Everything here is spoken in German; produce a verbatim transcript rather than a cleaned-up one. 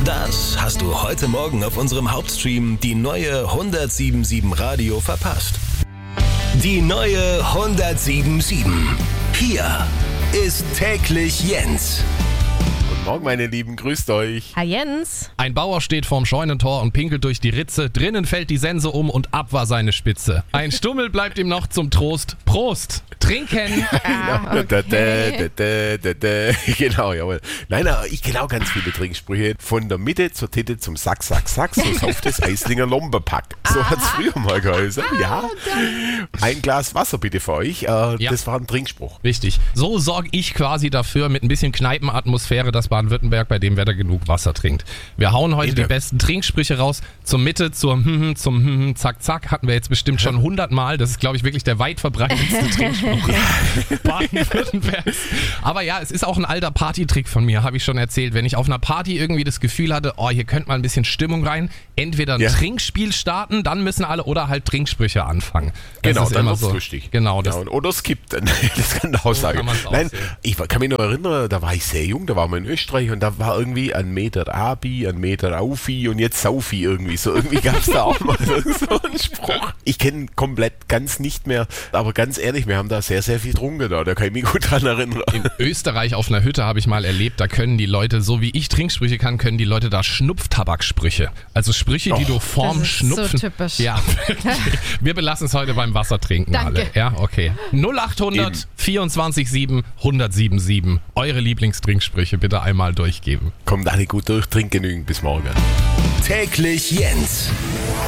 Das hast du heute Morgen auf unserem Hauptstream die neue hundertsieben Komma sieben Radio verpasst. Die neue hundertsieben Komma sieben. Hier ist täglich Jens. Guten Morgen, meine Lieben, grüßt euch. Hi Jens. Ein Bauer steht vorm Scheunentor und pinkelt durch die Ritze. Drinnen fällt die Sense um und ab war seine Spitze. Ein Stummel bleibt ihm noch zum Trost. Prost! Trinken! Genau, okay. da, da, da, da, da. Genau, jawohl. Nein, nein, ich kenne auch ganz viele Trinksprüche. Von der Mitte zur Titte zum Sack, Sack, Sack, so sauft das Eislinger Lombepack. So hat es früher mal geheißen. Ja. Ein Glas Wasser bitte für euch. Äh, Ja. Das war ein Trinkspruch. Richtig. So sorge ich quasi dafür mit ein bisschen Kneipenatmosphäre, dass Baden-Württemberg bei dem Wetter genug Wasser trinkt. Wir hauen heute Bitte. die besten Trinksprüche raus. Zur Mitte, zur hm, zum hm, zack, zack hatten wir jetzt bestimmt schon hundert Mal. Das ist, glaube ich, wirklich der weit verbreitetste Trinkspruch Baden-Württembergs. Aber ja, es ist auch ein alter Partytrick von mir, habe ich schon erzählt. Wenn ich auf einer Party irgendwie das Gefühl hatte, oh, hier könnte mal ein bisschen Stimmung rein, entweder ein Ja. Trinkspiel starten, dann müssen alle, oder halt Trinksprüche anfangen. Das Genau, ist dann immer wird's so. lustig. Genau, das Ja, und- oder skippt dann. Das kann ich auch sagen. kann man's auch Nein, sehen. ich kann mich noch erinnern, da war ich sehr jung, da waren wir in Österreich und da war irgendwie ein Meter Abi, ein Meter Aufi und jetzt Saufi irgendwie. So irgendwie gab es da auch mal so einen Spruch. Ich kenne komplett ganz nicht mehr, aber ganz ehrlich, wir haben da sehr, sehr viel getrunken da, da kann ich mich gut dran erinnern. In Österreich auf einer Hütte habe ich mal erlebt, da können die Leute, so wie ich Trinksprüche kann, können die Leute da Schnupftabaksprüche. Also Sprüche, die Och. du vorm Das ist so Schnupfen... typisch. Ja, wir belassen es heute beim Wassertrinken Danke. alle. Ja, okay. null achthundert Eben. vierundzwanzig sieben hundertsieben sieben. Eure Lieblingstrinksprüche bitte einmal durchgeben. Kommt alle gut durch, trinkt genügend, bis morgen. Täglich Jens.